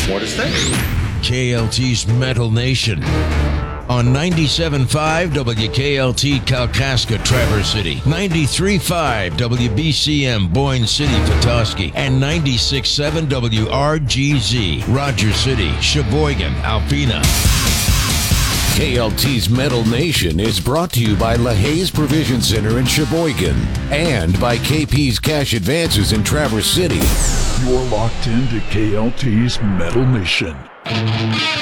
What is that? KLT's Metal Nation. On 97.5 WKLT Kalkaska, Traverse City, 93.5 WBCM Boyne City, Petoskey, and 96.7 WRGZ Rogers City, Sheboygan, Alpena. KLT's Metal Nation is brought to you by LaHaye's Provision Center in Sheboygan and by KP's Cash Advances in Traverse City. You're locked into KLT's Metal Nation.